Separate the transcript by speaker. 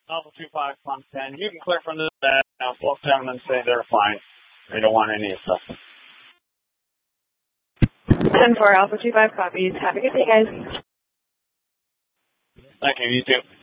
Speaker 1: Alpha 25, Climb 10. You can clear from this now. Both gentlemen say they're fine. They don't want any assessment.
Speaker 2: 10-4, Alpha 25 copies. Have a good day, guys.
Speaker 1: Thank you. You too.